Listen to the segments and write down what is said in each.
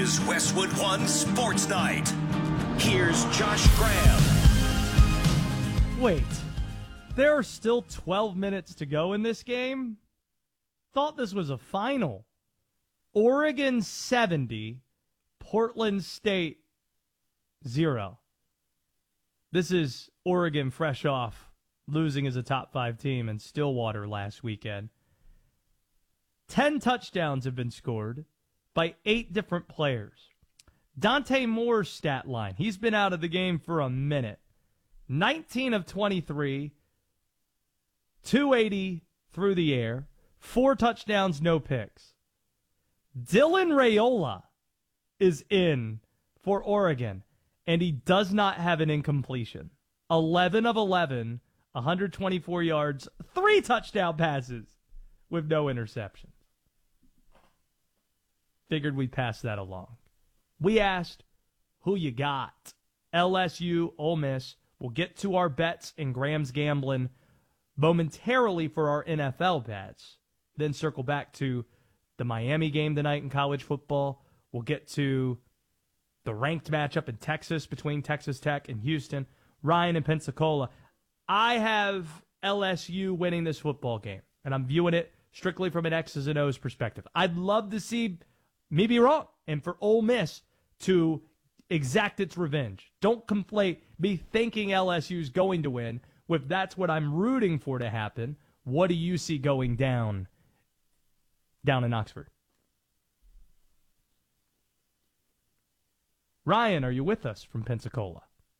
is Westwood One Sports Night. Here's Josh Graham. Wait, there are still 12 minutes to go in this game? Thought this was a final. Oregon 70, Portland State 0. This is Oregon fresh off losing as a top 5 team in Stillwater last weekend. 10 touchdowns have been scored by 8 different players. Dante Moore's stat line, he's been out of the game for a minute. 19 of 23, 280 through the air, 4 touchdowns, no picks. Dylan Raiola is in for Oregon, and he does not have an incompletion. 11 of 11, 124 yards, 3 touchdown passes with no interceptions. Figured we'd pass that along. We asked, who you got? LSU, Ole Miss. We'll get to our bets and Graham's gambling momentarily for our NFL bets. Then circle back to the Miami game tonight in college football. We'll get to the ranked matchup in Texas between Texas Tech and Houston. Ryan and Pensacola. I have LSU winning this football game, and I'm viewing it strictly from an X's and O's perspective. I'd love to see me be wrong and for Ole Miss to exact its revenge. Don't conflate me thinking LSU's going to win with that's what I'm rooting for to happen. What do you see going down in Oxford? Ryan, are you with us from Pensacola?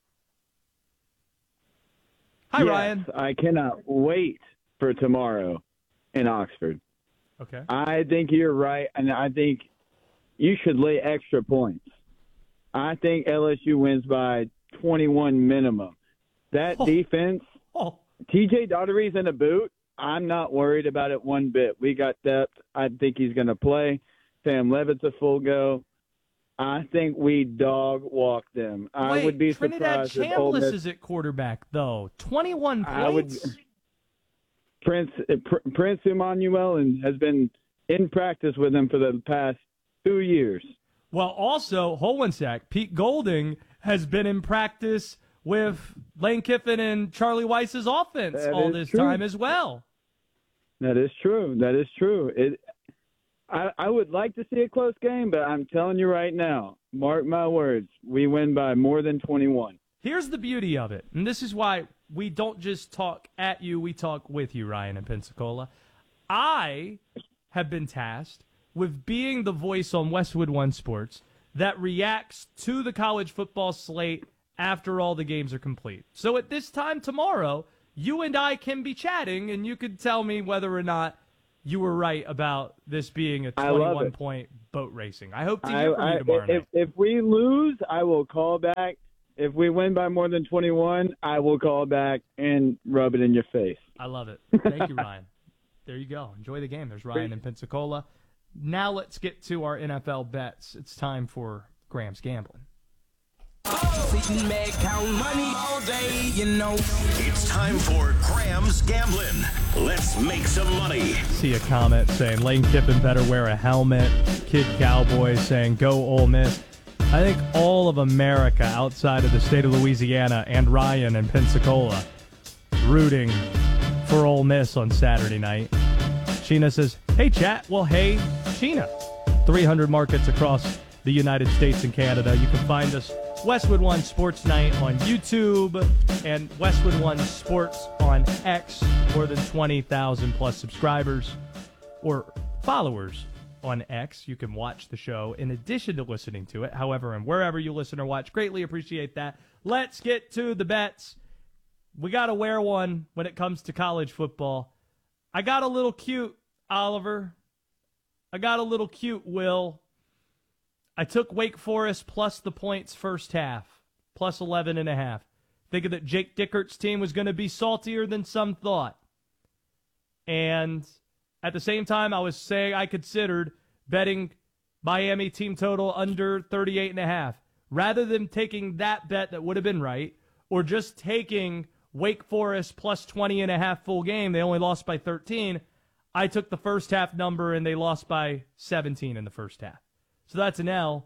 Hi, yes, Ryan. I cannot wait for tomorrow in Oxford. Okay. I think you're right, and I think you should lay extra points. I think LSU wins by 21 minimum. That defense, TJ Daughtery's in a boot. I'm not worried about it one bit. We got depth. I think he's going to play. Sam Levitt's a full go. I think we dog walk them. I would be Trinidad surprised if Ole Miss is at quarterback, though. 21 points? Prince Emmanuel has been in practice with him for the past 2 years. Well, also, hold one sec. Pete Golding has been in practice with Lane Kiffin and Charlie Weiss's offense all this time as well. That is true. That is true. I would like to see a close game, but I'm telling you right now, mark my words, we win by more than 21. Here's the beauty of it, and this is why we don't just talk at you, we talk with you, Ryan in Pensacola. I have been tasked with being the voice on Westwood One Sports that reacts to the college football slate after all the games are complete. So at this time tomorrow, you and I can be chatting, and you could tell me whether or not you were right about this being a 21-point boat racing. I hope to hear from you tomorrow night. If we lose, I will call back. If we win by more than 21, I will call back and rub it in your face. I love it. Thank you, Ryan. There you go. Enjoy the game. There's Ryan in Pensacola. Now let's get to our NFL bets. It's time for Graham's Gambling. It's time for Graham's Gambling. Let's make some money. See a comment saying Lane Kiffin better wear a helmet. Kid Cowboy saying go Ole Miss. I think all of America outside of the state of Louisiana and Ryan and Pensacola rooting for Ole Miss on Saturday night. Sheena says, hey, chat. Well, hey, Sheena. 300 markets across the United States and Canada. You can find us Westwood One Sports Night on YouTube and Westwood One Sports on X. More than 20,000 plus subscribers or followers on X. You can watch the show in addition to listening to it. However, and wherever you listen or watch, greatly appreciate that. Let's get to the bets. We got to wear one when it comes to college football. I got a little cute, Oliver. I got a little cute, Will. I took Wake Forest plus the points first half, plus 11.5. Thinking that Jake Dickert's team was going to be saltier than some thought. And at the same time, I was saying I considered betting Miami team total under 38.5. Rather than taking that bet that would have been right, or just taking Wake Forest plus 20.5 full game, they only lost by 13. I took the first half number, and they lost by 17 in the first half. So that's an L,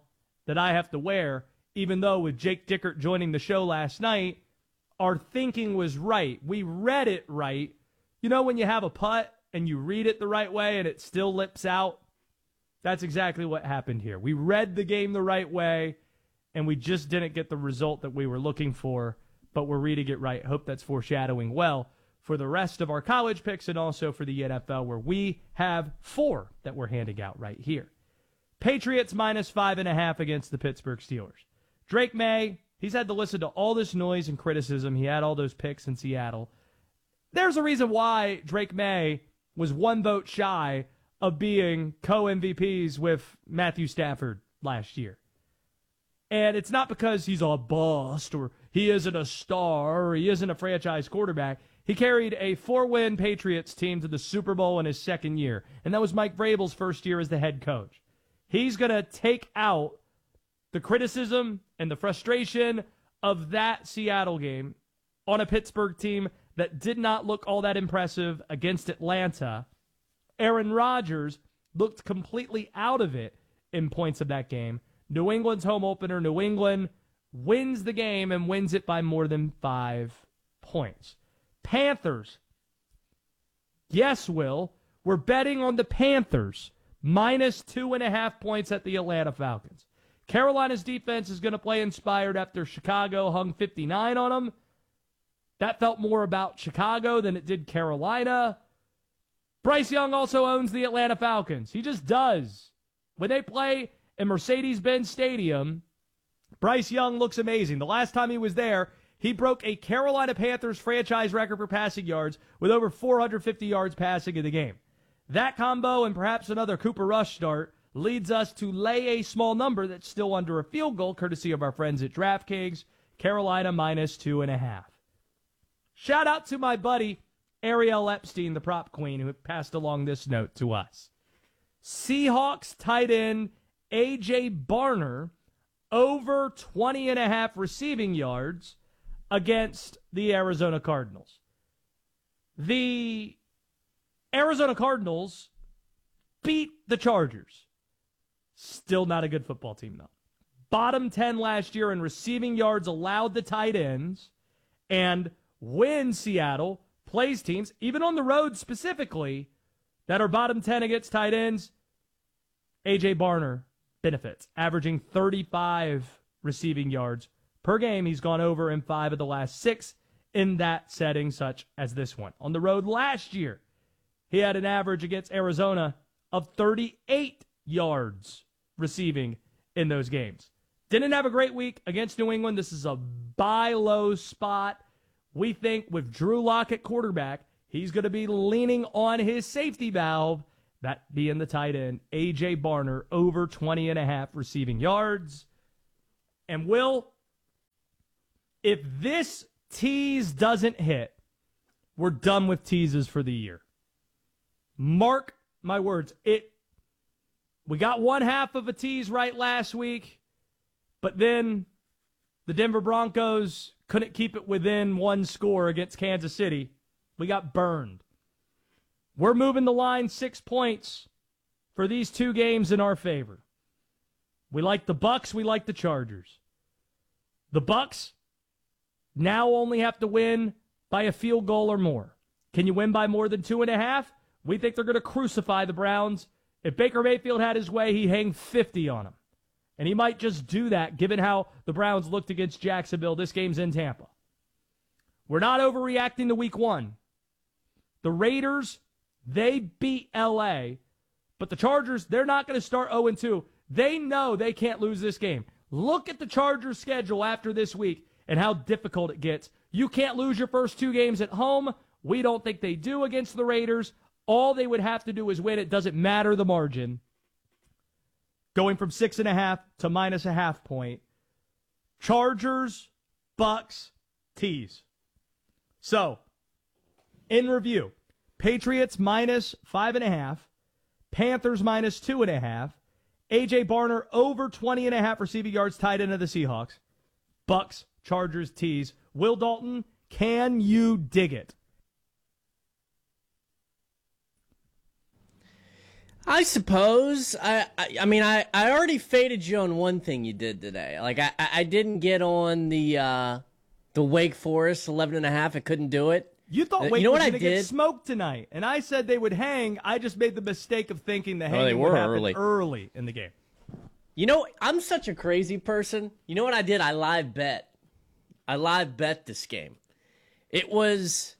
that I have to wear, even though with Jake Dickert joining the show last night, our thinking was right. We read it right. You know when you have a putt and you read it the right way and it still lips out? That's exactly what happened here. We read the game the right way, and we just didn't get the result that we were looking for, but we're reading it right. Hope that's foreshadowing well for the rest of our college picks and also for the NFL, where we have 4 that we're handing out right here. Patriots minus 5.5 against the Pittsburgh Steelers. Drake May, he's had to listen to all this noise and criticism. He had all those picks in Seattle. There's a reason why Drake May was 1 vote shy of being co-MVPs with Matthew Stafford last year. And it's not because he's a bust or he isn't a star or he isn't a franchise quarterback. He carried a 4-win Patriots team to the Super Bowl in his second year, and that was Mike Vrabel's first year as the head coach. He's going to take out the criticism and the frustration of that Seattle game on a Pittsburgh team that did not look all that impressive against Atlanta. Aaron Rodgers looked completely out of it in points of that game. New England's home opener, New England wins the game and wins it by more than 5 points. Panthers. Yes, Will. We're betting on the Panthers minus 2.5 points at the Atlanta Falcons. Carolina's defense is going to play inspired after Chicago hung 59 on them. That felt more about Chicago than it did Carolina. Bryce Young also owns the Atlanta Falcons. He just does. When they play in Mercedes-Benz Stadium, Bryce Young looks amazing. The last time he was there, he broke a Carolina Panthers franchise record for passing yards with over 450 yards passing in the game. That combo and perhaps another Cooper Rush start leads us to lay a small number that's still under a field goal, courtesy of our friends at DraftKings. Carolina minus 2.5. Shout out to my buddy Ariel Epstein, the prop queen, who passed along this note to us. Seahawks tight end A.J. Barner over 20.5 receiving yards against the Arizona Cardinals. The Arizona Cardinals beat the Chargers. Still not a good football team, though. Bottom 10 last year in receiving yards allowed the tight ends. And when Seattle plays teams, even on the road specifically, that are bottom 10 against tight ends, A.J. Barner benefits, averaging 35 receiving yards per game. He's gone over in 5 of the last 6 in that setting, such as this one. On the road last year, he had an average against Arizona of 38 yards receiving in those games. Didn't have a great week against New England. This is a buy low spot. We think with Drew Lock at quarterback, he's going to be leaning on his safety valve, that being the tight end, A.J. Barner, over 20.5 receiving yards. And Will, if this tease doesn't hit, we're done with teases for the year. Mark my words. We got one half of a tease right last week, but then the Denver Broncos couldn't keep it within 1 score against Kansas City. We got burned. We're moving the line 6 points for these 2 games in our favor. We like the Bucs. We like the Chargers. The Bucs now only have to win by a field goal or more. Can you win by more than 2.5? We think they're going to crucify the Browns. If Baker Mayfield had his way, he'd hang 50 on them. And he might just do that, given how the Browns looked against Jacksonville. This game's in Tampa. We're not overreacting to week 1. The Raiders, they beat L.A., but the Chargers, they're not going to start 0-2. They know they can't lose this game. Look at the Chargers' schedule after this week and how difficult it gets. You can't lose your first 2 games at home. We don't think they do against the Raiders. All they would have to do is win. It doesn't matter the margin. Going from 6.5 to minus a half point. Chargers, Bucks, tease. So, in review, Patriots minus 5.5, Panthers minus 2.5, A.J. Barner over 20.5 receiving yards tight end of the Seahawks, Bucks, Chargers, tease. Will Dalton, can you dig it? I suppose. I mean, I already faded you on one thing you did today. Like, I didn't get on the Wake Forest 11.5. I couldn't do it. You thought Wake was going to get smoked tonight, and I said they would hang. I just made the mistake of thinking the hanging would happen early in the game. You know, I'm such a crazy person. You know what I did? I live bet. I live bet this game. It was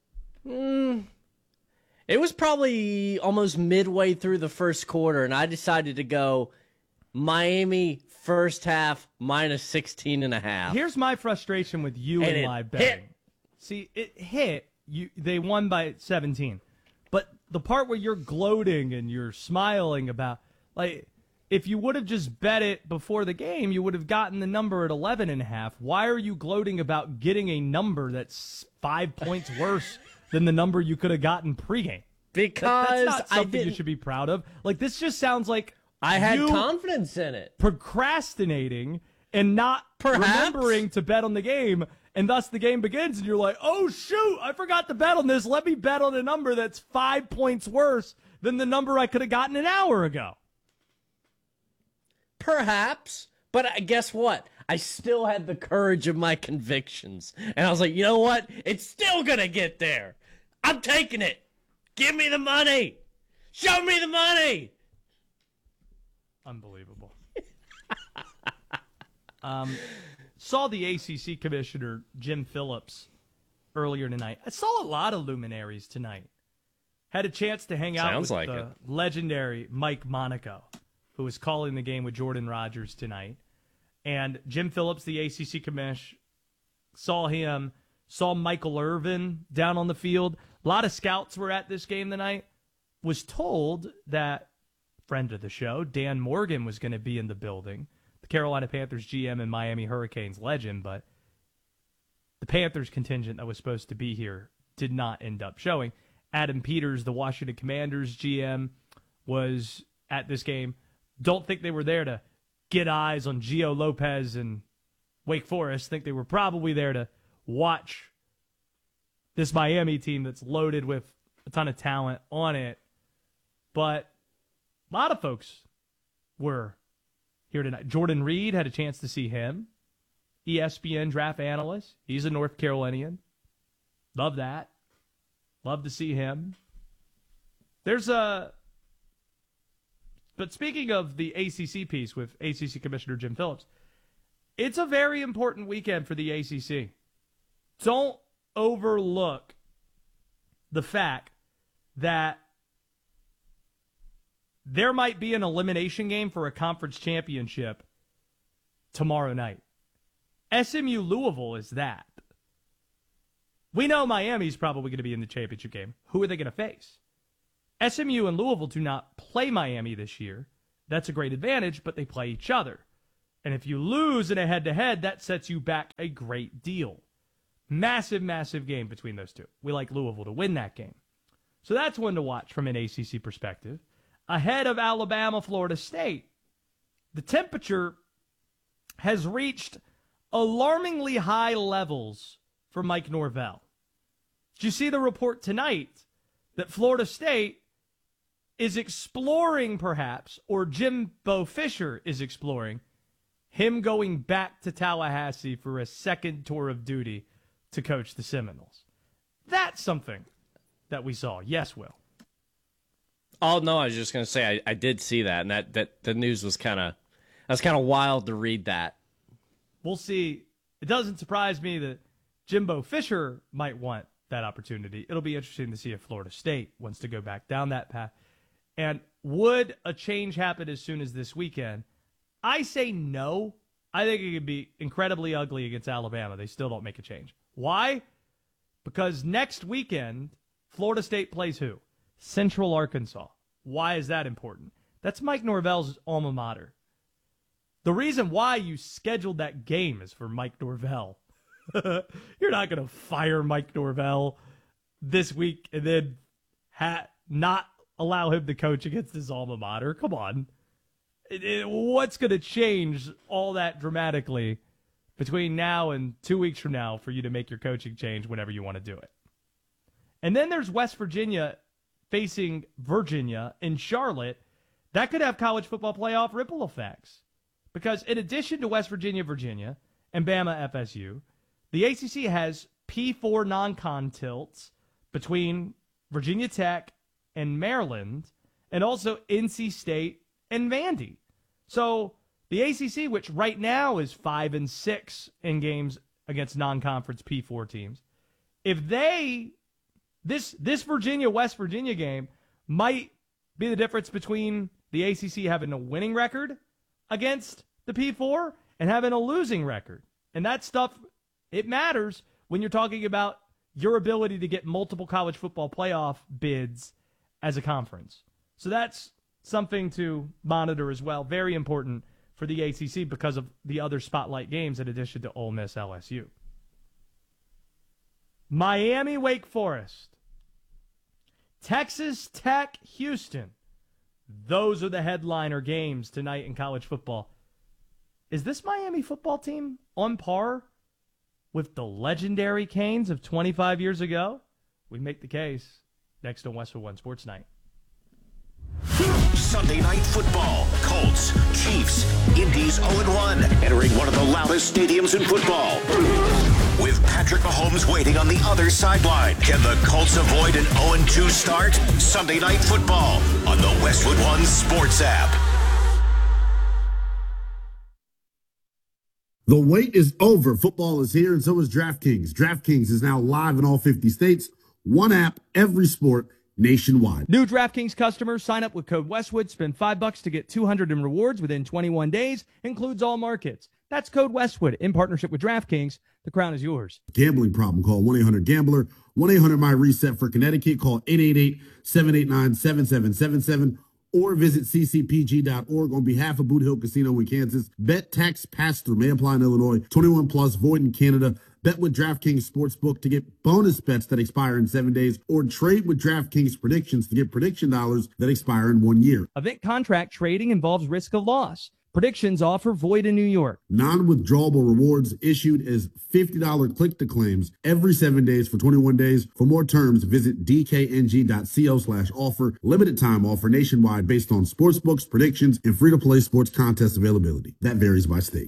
probably almost midway through the first quarter, and I decided to go Miami first half minus 16.5. Here's my frustration with you and live betting. See, it hit. They won by 17. But the part where you're gloating and you're smiling about, like, if you would have just bet it before the game, you would have gotten the number at 11.5. Why are you gloating about getting a number that's 5 points worse than the number you could have gotten pregame? Because that's not something you should be proud of. Like, this just sounds like I had confidence in it. Procrastinating and not remembering to bet on the game. And thus the game begins, and you're like, oh, shoot, I forgot to bet on this. Let me bet on a number that's 5 points worse than the number I could have gotten an hour ago. Perhaps. But guess what? I still had the courage of my convictions. And I was like, you know what? It's still going to get there. I'm taking it. Give me the money. Show me the money. Unbelievable. Saw the ACC commissioner, Jim Phillips, earlier tonight. I saw a lot of luminaries tonight. Had a chance to hang out with the legendary Mike Monaco, who was calling the game with Jordan Rodgers tonight. And Jim Phillips, the ACC commish, saw him, saw Michael Irvin down on the field. A lot of scouts were at this game tonight. Was told that friend of the show, Dan Morgan, was going to be in the building. The Carolina Panthers GM and Miami Hurricanes legend, but the Panthers contingent that was supposed to be here did not end up showing. Adam Peters, the Washington Commanders GM, was at this game. Don't think they were there to get eyes on Gio Lopez and Wake Forest. Think they were probably there to watch this Miami team that's loaded with a ton of talent on it. But a lot of folks were here tonight. Jordan Reed, had a chance to see him. ESPN draft analyst. He's a North Carolinian. Love that. Love to see him. But speaking of the ACC piece with ACC Commissioner Jim Phillips, it's a very important weekend for the ACC. Don't overlook the fact that there might be an elimination game for a conference championship tomorrow night. SMU Louisville is that. We know Miami's probably going to be in the championship game. Who are they going to face? SMU and Louisville do not play Miami this year. That's a great advantage, but they play each other. And if you lose in a head-to-head, that sets you back a great deal. Massive, massive game between those two. We like Louisville to win that game. So that's one to watch from an ACC perspective. Ahead of Alabama, Florida State, the temperature has reached alarmingly high levels for Mike Norvell. Did you see the report tonight that Florida State is exploring, perhaps, or Jimbo Fisher is exploring, him going back to Tallahassee for a second tour of duty to coach the Seminoles? That's something that we saw. Yes, Will. Oh, no, I was just going to say I did see that, and that the news was kind of wild to read that. We'll see. It doesn't surprise me that Jimbo Fisher might want that opportunity. It'll be interesting to see if Florida State wants to go back down that path. And would a change happen as soon as this weekend? I say no. I think it could be incredibly ugly against Alabama. They still don't make a change. Why? Because next weekend, Florida State plays who? Central Arkansas. Why is that important? That's Mike Norvell's alma mater. The reason why you scheduled that game is for Mike Norvell. You're not going to fire Mike Norvell this week and then not allow him to coach against his alma mater. Come on. What's going to change all that dramatically between now and 2 weeks from now for you to make your coaching change whenever you want to do it? And then there's West Virginia facing Virginia in Charlotte, that could have college football playoff ripple effects. Because in addition to West Virginia, Virginia, and Bama, FSU, the ACC has P4 non-con tilts between Virginia Tech and Maryland, and also NC State and Vandy. So the ACC, which right now is 5-6 in games against non-conference P4 teams, if this Virginia-West Virginia game might be the difference between the ACC having a winning record against the P4 and having a losing record. And that stuff, it matters when you're talking about your ability to get multiple college football playoff bids as a conference. So that's something to monitor as well. Very important for the ACC because of the other spotlight games in addition to Ole Miss, LSU. Miami, Wake Forest. Texas Tech, Houston. Those are the headliner games tonight in college football. Is this Miami football team on par with the legendary Canes of 25 years ago? We make the case next on Westwood One Sports Night. Sunday Night Football. Colts, Chiefs, Indy's 0-1, entering one of the loudest stadiums in football. With Patrick Mahomes waiting on the other sideline, can the Colts avoid an 0-2 start? Sunday Night Football on the Westwood One Sports app. The wait is over. Football is here, and so is DraftKings. DraftKings is now live in all 50 states. One app, every sport, nationwide. New DraftKings customers sign up with code Westwood, spend $5 to get $200 in rewards within 21 days, includes all markets. That's code Westwood in partnership with DraftKings. The crown is yours. Gambling problem, call 1-800-GAMBLER. 1-800-MY-RESET for Connecticut. Call 888-789-7777 or visit ccpg.org on behalf of Boot Hill Casino in Kansas. Bet tax pass-through may apply in Illinois. 21 plus, void in Canada. Bet with DraftKings Sportsbook to get bonus bets that expire in 7 days, or trade with DraftKings predictions to get prediction dollars that expire in 1 year. Event contract trading involves risk of loss. Predictions offer void in New York. Non-withdrawable rewards issued as $50 click-to-claims every 7 days for 21 days. For more terms, visit dkng.co/offer. Limited time offer nationwide based on sportsbooks, predictions, and free-to-play sports contest availability. That varies by state.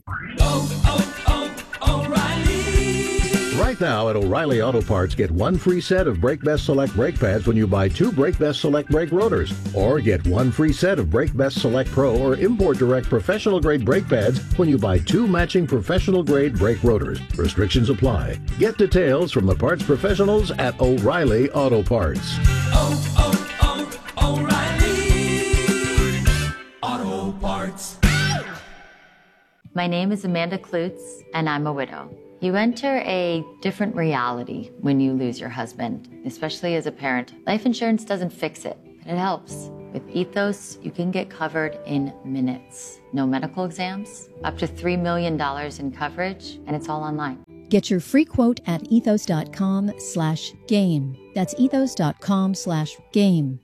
Right now at O'Reilly Auto Parts, get one free set of Brake Best Select brake pads when you buy 2 Brake Best Select brake rotors. Or get one free set of Brake Best Select Pro or Import Direct professional grade brake pads when you buy 2 matching professional grade brake rotors. Restrictions apply. Get details from the parts professionals at O'Reilly Auto Parts. O'Reilly Auto Parts. My name is Amanda Klutz, and I'm a widow. You enter a different reality when you lose your husband, especially as a parent. Life insurance doesn't fix it, but it helps. With Ethos, you can get covered in minutes. No medical exams, up to $3 million in coverage, and it's all online. Get your free quote at ethos.com/game. That's ethos.com/game.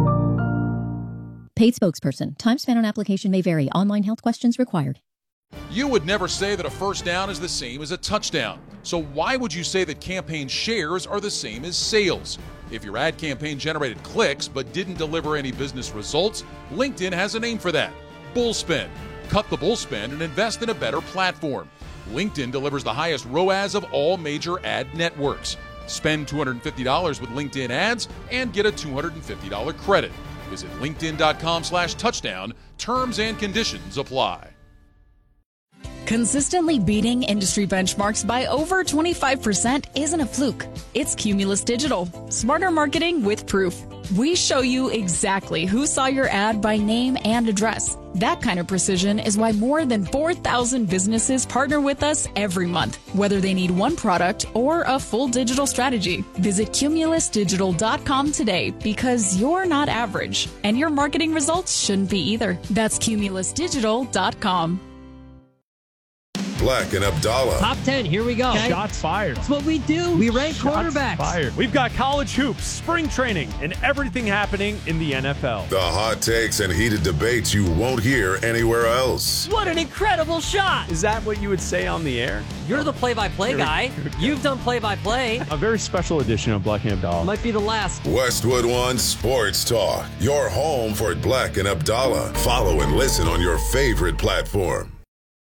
Paid spokesperson. Time spent on application may vary. Online health questions required. You would never say that a first down is the same as a touchdown. So why would you say that campaign shares are the same as sales? If your ad campaign generated clicks but didn't deliver any business results, LinkedIn has a name for that. Bullspend. Cut the bullspend and invest in a better platform. LinkedIn delivers the highest ROAS of all major ad networks. Spend $250 with LinkedIn ads and get a $250 credit. Visit linkedin.com/touchdown. Terms and conditions apply. Consistently beating industry benchmarks by over 25% isn't a fluke. It's Cumulus Digital. Smarter marketing with proof. We show you exactly who saw your ad by name and address. That kind of precision is why more than 4,000 businesses partner with us every month, whether they need one product or a full digital strategy. Visit cumulusdigital.com today because you're not average, and your marketing results shouldn't be either. That's cumulusdigital.com. Black and Abdallah. Top 10, here we go. Okay. Shots fired. That's what we do. We rank quarterbacks. Fired. We've got college hoops, spring training, and everything happening in the NFL. The hot takes and heated debates you won't hear anywhere else. What an incredible shot. Is that what you would say on the air? You're the play-by-play guy. You've done play-by-play. A very special edition of Black and Abdallah. Might be the last. Westwood One Sports Talk. Your home for Black and Abdallah. Follow and listen on your favorite platform.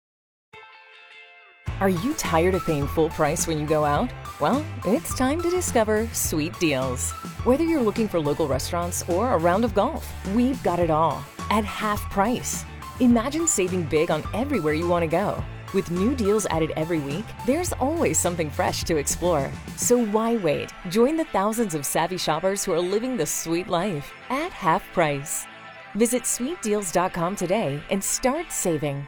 Are you tired of paying full price when you go out? Well, it's time to discover Sweet Deals. Whether you're looking for local restaurants or a round of golf, we've got it all at half price. Imagine saving big on everywhere you want to go. With new deals added every week, there's always something fresh to explore. So why wait? Join the thousands of savvy shoppers who are living the sweet life at half price. Visit sweetdeals.com today and start saving.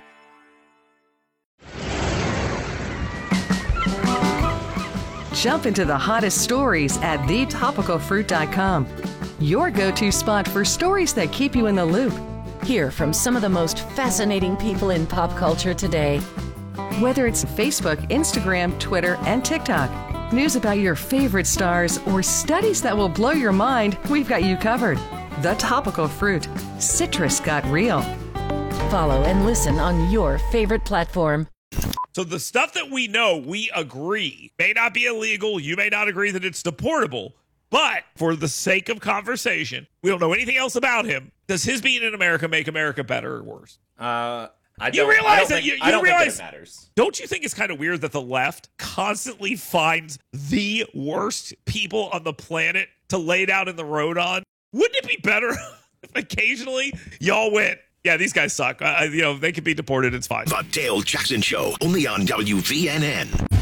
Jump into the hottest stories at thetopicalfruit.com. Your go-to spot for stories that keep you in the loop. Hear from some of the most fascinating people in pop culture today. Whether it's Facebook, Instagram, Twitter, and TikTok, news about your favorite stars, or studies that will blow your mind, we've got you covered. The Topical Fruit. Citrus got real. Follow and listen on your favorite platform. So the stuff that we know, we agree, may not be illegal. You may not agree that it's deportable. But for the sake of conversation, we don't know anything else about him. Does his being in America make America better or worse? You realize that it matters. Don't you think it's kind of weird that the left constantly finds the worst people on the planet to lay down in the road on? Wouldn't it be better if occasionally y'all went, yeah, these guys suck. They could be deported. It's fine. The Dale Jackson Show, only on WVNN.